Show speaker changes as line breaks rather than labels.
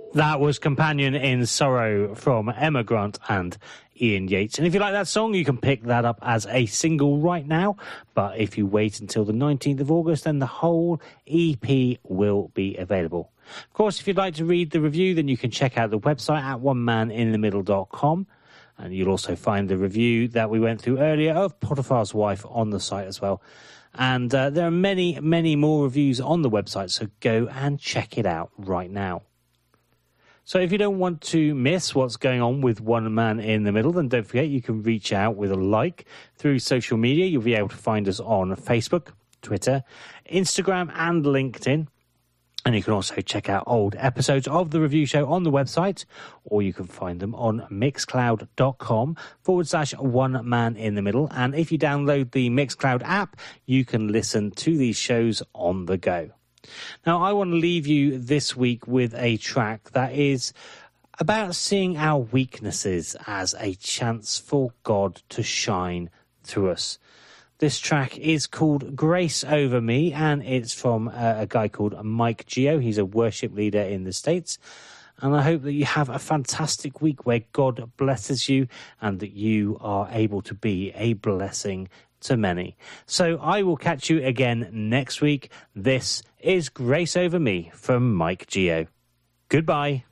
That was Companion in Sorrow from Emma Grant and Ian Yates. And if you like that song, you can pick that up as a single right now. But if you wait until the 19th of August, then the whole EP will be available. Of course, if you'd like to read the review, then you can check out the website at onemaninthemiddle.com. And you'll also find the review that we went through earlier of Potiphar's Wife on the site as well. And there are many, many more reviews on the website, so go and check it out right now. So if you don't want to miss what's going on with One Man in the Middle, then don't forget you can reach out with a like through social media. You'll be able to find us on Facebook, Twitter, Instagram and LinkedIn. And you can also check out old episodes of the review show on the website, or you can find them on mixcloud.com/One Man in the Middle. And if you download the Mixcloud app, you can listen to these shows on the go. Now, I want to leave you this week with a track that is about seeing our weaknesses as a chance for God to shine through us. This track is called Grace Over Me, and it's from a guy called Mike Geo. He's a worship leader in the States. And I hope that you have a fantastic week where God blesses you and that you are able to be a blessing to many. So I will catch you again next week. This is Grace Over Me from Mike Geo. Goodbye.